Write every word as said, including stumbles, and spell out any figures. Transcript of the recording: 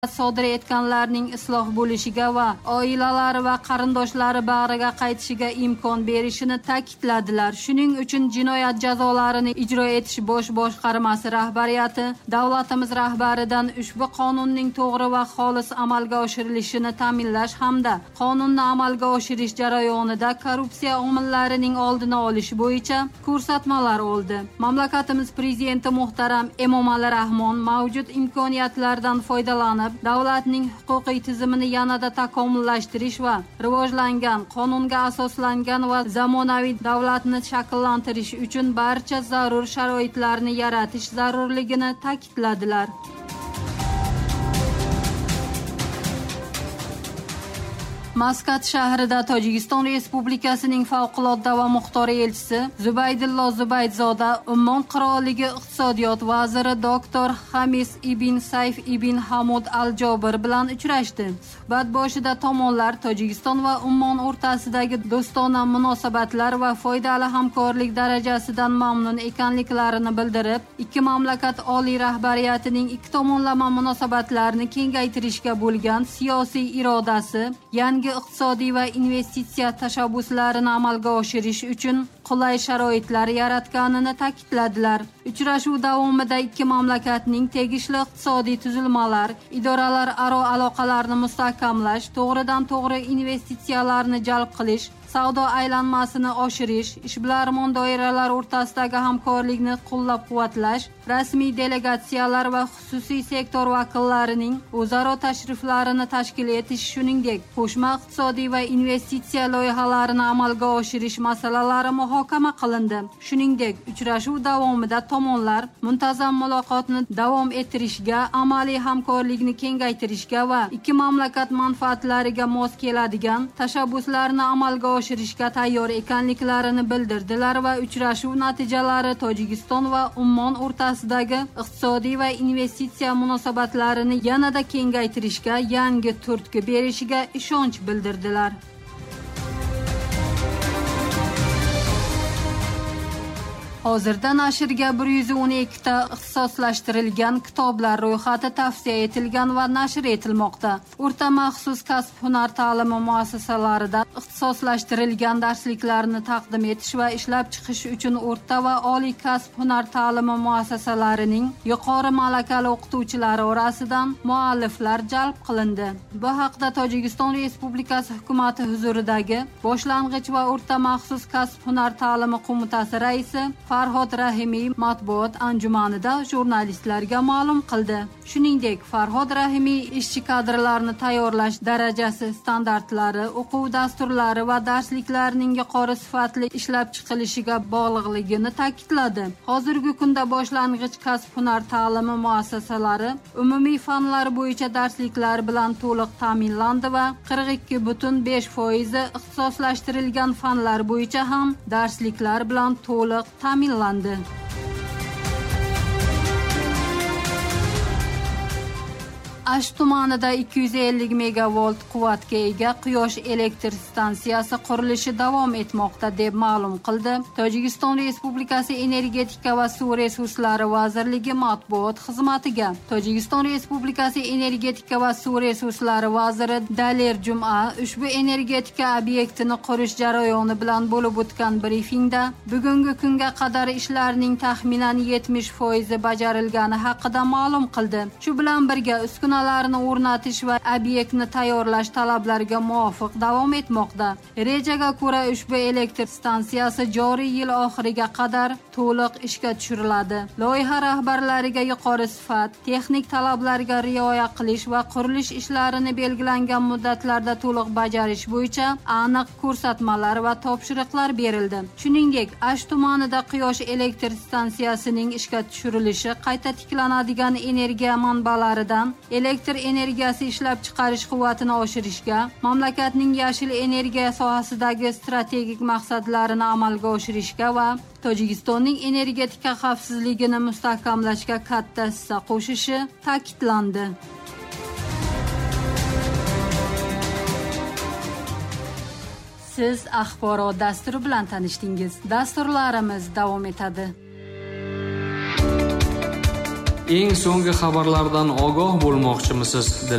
sodir etganlarning isloh bo'lishiga va oilalari va qarindoshlari bag'riga qaytishiga imkon berishini ta'kidladilar. Shuning uchun jinoyat jazolarini ijro etish bosh boshqarmasi rahbariyati davlatimiz rahbaridan ushbu qonunning to'g'ri va xolis amalga oshirilishini ta'minlash hamda qonunni amalga oshirish jarayonida korrupsiya omillarining oldini olish bo'yicha ko'rsatmalar oldi. Mamlakatimiz prezidenti muhtaram Emomali Rahmon mavjud imkoniyatlardan foydalanib davlatning huquqiy tizimini yanada takomillashtirish va rivojlangan, qonunga asoslangan va zamonaviy davlatni shakllantirish uchun barcha zarur sharoitlarni yaratish zarurligini ta'kidladilar. Maskat shahrida Tojikiston Respublikasining favqulodda va muxtoriy elchisi Zubaydillo Zubaydzoda Ummon qirolligi iqtisodiyot vaziri doktor Hamis ibn Sayf ibn Hamud al-Jobir bilan uchrashdi. Suhbat boshida tomonlar Tojikiston va Ummon o'rtasidagi do'stona munosabatlar va foydali hamkorlik darajasidan mamnun ekanliklarini bildirib, ikki mamlakat oliy rahbariyatining ikki tomonlama munosabatlarni kengaytirishga bo'lgan siyosiy irodasi, yangi iqtisodiy va investitsiya tashabbuslarini amalga oshirish uchun qulay sharoitlar yaratganini ta'kidladilar. Uchrashuv davomida ikki mamlakatning tegishli iqtisodiy tuzilmalar, idoralar aro aloqalarni mustahkamlash, to'g'ridan-to'g'ri investitsiyalarni jalb qilish, savdo aylanmasini oshirish, ishbilarmon doiralar o'rtasidagi hamkorlikni qo'llab-quvvatlash, rasmiy delegatsiyalar va xususiy sektor vakillarining o'zaro tashriflarini tashkil etish, shuningdek, qo'shma iqtisodiy va investitsiya loyihalarini amalga oshirish masalalari muhokama qilindi. Shuningdek, uchrashuv davomida tomonlar muntazam muloqotni davom ettirishga, amaliy hamkorlikni kengaytirishga va ikki mamlakat manfaatlariga mos keladigan tashabbuslarni amalga oshirishga tayyor ekanliklarini bildirdilar va uchrashuv natijalari Tojikiston va Ummon o'rtasidagi iqtisodiy va investitsiya munosabatlarini yanada kengaytirishga, yangi turtki berishiga ishonch bildirdilar. Hozirda nashrga bir yuz o'n ikki ta ixtisoslashtirilgan kitoblar ro'yxati tavsiya etilgan va nashr etilmoqda. O'rta maxsus kasb-hunar ta'limi muassasalarida ixtisoslashtirilgan darsliklarni taqdim etish va ishlab chiqish uchun o'rta va oliy kasb-hunar ta'limi muassasalarining yuqori malakali o'qituvchilari orasidan mualliflar jalb qilindi. Bu haqda Tojikiston Respublikasi hukumati huzuridagi boshlang'ich va o'rta maxsus kasb-hunar ta'limi qo'mitasi raisi Farhod Rahimiy matbuot anjumanida jurnalistlarga ma'lum qildi. Shuningdek, Farhod Rahimiy ishchi kadrlarni tayyorlash darajasi, standartlari, o'quv dasturlari va darsliklarning yuqori sifatli ishlab chiqilishiga bog'liqligini ta'kidladi. Hozirgi kunda boshlang'ich kasb-hunar ta'limi muassasalari umumiy fanlar bo'yicha darsliklar bilan to'liq ta'minlandi va qirq ikki butun besh foiz ixtisoslashtirilgan fanlar bo'yicha ham darsliklar bilan to'liq ta'minlandi. Ash tumanida ikki yuz ellik megavolt quvvatga ega quyosh elektr stansiyasi qurilishi davom etmoqda deb ma'lum qildi Tojikiston Respublikasi Energetika va suv resurslari vazirligi matbuot xizmatiga. Tojikiston Respublikasi Energetika va suv resurslari vaziri Daler Juma ushbu energetika obyektini qurish jarayoni bilan bo'lib o'tgan brifingda bugungi kunga qadar ishlarning taxminan yetmish foiz bajarilgani haqida ma'lum qildi. Shu bilan birga uskuna larni o'rnatish va obyektni tayyorlash talablariga muvofiq davom etmoqda. Rejaga ko'ra ushbu elektr stansiyasi joriy yil oxiriga qadar to'liq ishga tushiriladi. Loyiha rahbarlariga yuqori sifat, texnik talablarga rioya qilish va qurilish ishlarini belgilangan muddatlarda to'liq bajarish bo'yicha aniq ko'rsatmalar va topshiriqlar berildi. Shuningdek, Ash tumanida quyosh elektr stansiyasining ishga tushirilishi qayta tiklanadigan energiya manbalaridan elektr energiyasi ishlab chiqarish quvvatini oshirishga, mamlakatning yashil energiya sohasidagi strategik maqsadlarini amalga oshirishga va Tojikistonning energetika xavfsizligini mustahkamlashga katta hissa qo'shishi ta'kidlandi. Siz axborot dasturi bilan tanishdingiz. Dasturlarimiz davom etadi. eng so'nggi xabarlardan ogoh bo'lmoqchimisiz?